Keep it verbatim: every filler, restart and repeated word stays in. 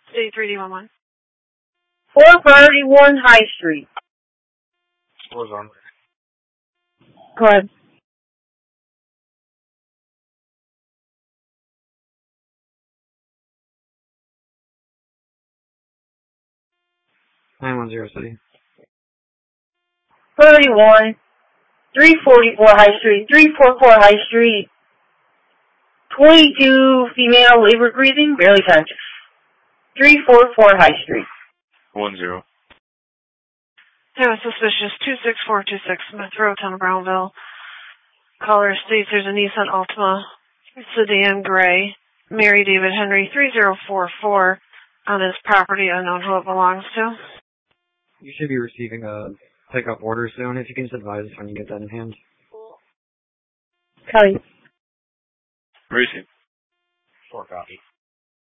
C three D one one. four thirty-one High Street. What's on? Go ahead. nine one zero City. thirty-one. three forty-four High Street. three forty-four High Street. twenty-two female labor breathing, barely conscious. three forty-four High Street. One zero. Have a suspicious two six four two six Smith Road, Town of Brownville. Caller states there's a Nissan Altima sedan gray, Mary David Henry three zero four four on his property, unknown who it belongs to. You should be receiving a pickup order soon. If you can just advise us when you get that in hand. Copy. Receive. Short copy.